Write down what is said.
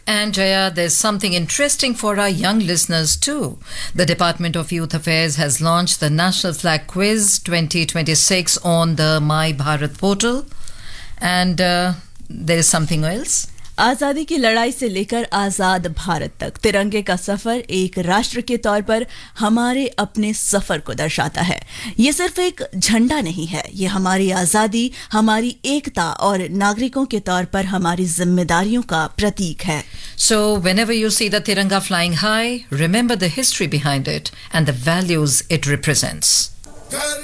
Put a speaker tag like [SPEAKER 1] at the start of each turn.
[SPEAKER 1] And Jaya, there's something interesting for our young listeners too. The Department of Youth Affairs has launched the National Flag Quiz 2026 on the My Bharat portal. And there is something else.
[SPEAKER 2] आजादी की लड़ाई से लेकर आजाद भारत तक तिरंगे का सफर एक राष्ट्र के तौर पर हमारे अपने सफर को दर्शाता है। ये सिर्फ एक झंडा नहीं है, ये हमारी आजादी, हमारी एकता और नागरिकों के तौर पर हमारी जिम्मेदारियों का प्रतीक है।
[SPEAKER 1] So whenever you see the Tiranga flying high, remember the history behind it and the values it represents.